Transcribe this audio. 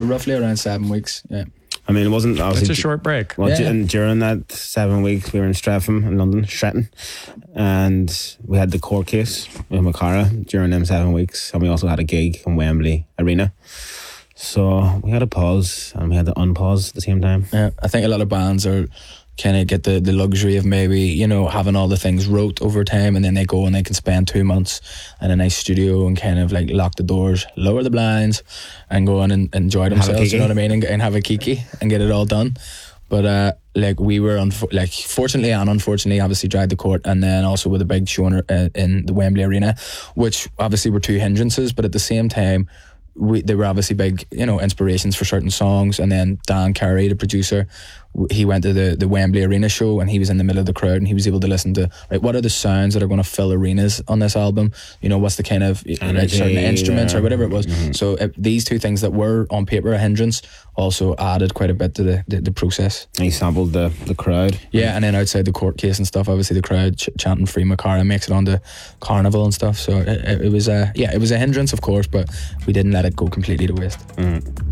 roughly around 7 weeks. Yeah. I mean, it wasn't obviously... It's a short break. Well, during that 7 weeks, we were in Streatham in London, Stretton, and we had the court case with Macara during them 7 weeks, and we also had a gig in Wembley Arena. So we had to pause, and we had to unpause at the same time. Yeah, I think a lot of bands are kind of get the luxury of maybe, you know, having all the things wrote over time, and then they go and they can spend 2 months in a nice studio and kind of like lock the doors, lower the blinds, and go on and enjoy themselves, you know what I mean, and have a kiki and get it all done. But like we were fortunately and unfortunately obviously dragged the court, and then also with a big show in the Wembley Arena, which obviously were two hindrances, but at the same time they were obviously big, you know, inspirations for certain songs. And then Dan Carey, the producer, he went to the Wembley Arena show, and he was in the middle of the crowd, and he was able to listen to, right, what are the sounds that are going to fill arenas on this album, you know, what's the kind of like, certain instruments or whatever it was. So these two things that were on paper a hindrance also added quite a bit to the process. And he sampled the crowd. Yeah, and then outside the court case and stuff, obviously the crowd chanting Free Macara makes it onto Carnival and stuff. So it was a hindrance, of course, but we didn't let it go completely to waste.